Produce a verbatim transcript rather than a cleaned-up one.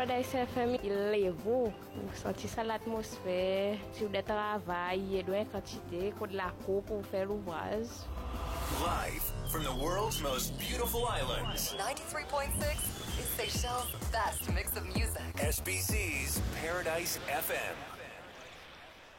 Paradise F M, il est beau. Vous sentez ça l'atmosphère. Si vous êtes travail, il doit une quantité, il de la coupe pour faire l'ouvrage. Live from the world's most beautiful islands. ninety-three point six is Seychelles' best mix of music. S B C's Paradise F M.